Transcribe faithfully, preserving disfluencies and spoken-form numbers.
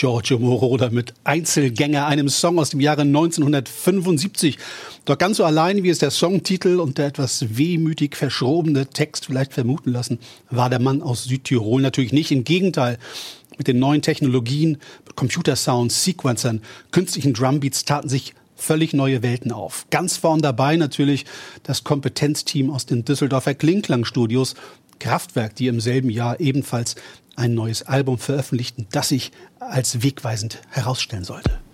Giorgio Moroder mit Einzelgänger, einem Song aus dem Jahre neunzehnhundertfünfundsiebzig. Doch ganz so allein, wie es der Songtitel und der etwas wehmütig verschrobene Text vielleicht vermuten lassen, war der Mann aus Südtirol natürlich nicht. Im Gegenteil, mit den neuen Technologien, mit Computersounds, Sequencern, künstlichen Drumbeats taten sich völlig neue Welten auf. Ganz vorn dabei natürlich das Kompetenzteam aus den Düsseldorfer Klingklang-Studios, Kraftwerk, die im selben Jahr ebenfalls ein neues Album veröffentlichten, das sich als wegweisend herausstellen sollte.